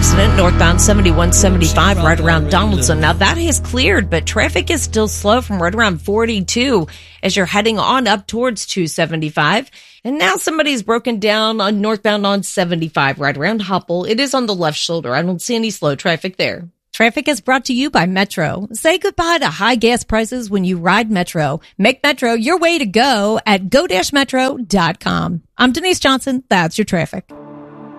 accident northbound 7175 right around Donaldson. Now that has cleared, but traffic is still slow from right around 42 as you're heading on up towards 275. And now somebody's broken down on northbound on 75 right around Hopple. It is on the left shoulder. I don't see any slow traffic there. Traffic is brought to you by Metro. Say goodbye to high gas prices when you ride Metro. Make Metro your way to go at go-metro.com. I'm Denise Johnson. That's your traffic.